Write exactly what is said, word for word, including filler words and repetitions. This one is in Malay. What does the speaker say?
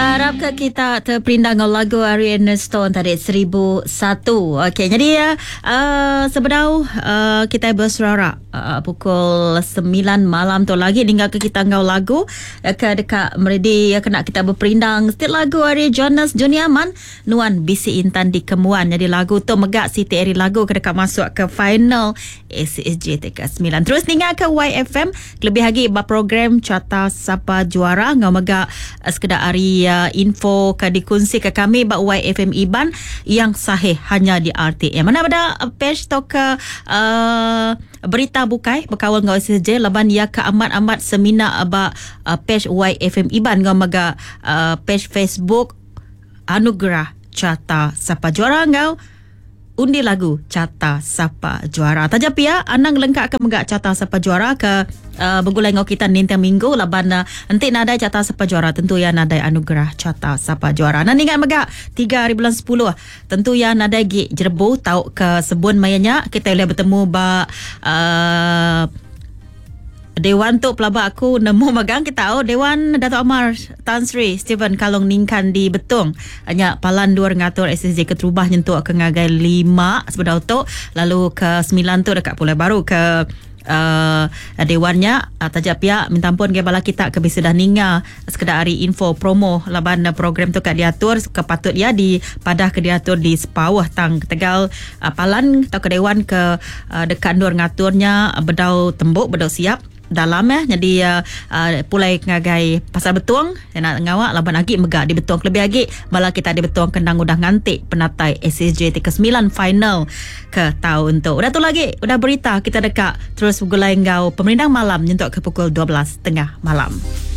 Harap ke kita terperindang lagu Ariana Stone tadi seribu satu. Okey, jadi uh, sebenarnya uh, kita bersuara uh, pukul sembilan malam tu lagi hingga ke kita ngau lagu uh, ke dekat meredi uh, kena kita berperindang setiap lagu Ari Jonas Juniaman Nuan Bisi Intan di Kemuan. Jadi lagu tu megak Siti Eri lagu ke dekat masuk ke final A C S J T K sembilan. Terus tinggal ke Y F M lebih lagi ba program Carta Siapa Juara ngau megak uh, sekedar Ari uh, info ke dikongsi ke kami ba Y F M Iban yang sahih hanya di R T M. Mana ada uh, page to ke uh, berita bukai berkawal ngau S S J laban ya ke amat-amat semina ba uh, page Y F M Iban ngau maga uh, page Facebook Anugerah Carta Siapa Juara ngau undi lagu Carta Siapa Juara. Tajap ya anang lengkap ke megak Carta Siapa Juara ke uh, begulai ngau kita nintang minggu laban uh, nanti nadai Carta Siapa Juara tentu ya nadai Anugerah Carta Siapa Juara. Nan ingat megak tiga hari bulan sepuluh tentu ya nadai gi jerbu tau ke sebun mayanya kita boleh bertemu ba uh, Dewan tu pelabak aku nemu magang kita tahu Dewan Dato' Amar Tan Sri Stephen Kalong Ningkan di Betong hanya palan dua ngatur S S J keterubah nyentuk ke ngagai lima sebenarnya tu lalu ke sembilan tu dekat Pulau Baru ke uh, Dewannya uh, tajap ya minta ampun ke bala kita ke bisa dah ninga sekedar hari info promo laban program tu kat diatur kepatut ya di padah ke diatur di sepawah tang Tegal uh, palan atau ke Dewan ke uh, dekat nur ngaturnya uh, bedau tembuk bedau siap dalam eh jadi uh, uh, pulai ngagai pasal betuang nak ngawak laban lagi megak di betuang lebih lagi malah kita di betuang kendang udah ngantik penatai S S J T K sembilan final ke tahun tu. Udah tu lagi udah berita kita dekat terus gulai ngau pemerintah malam nyentuk ke pukul dua belas tengah malam.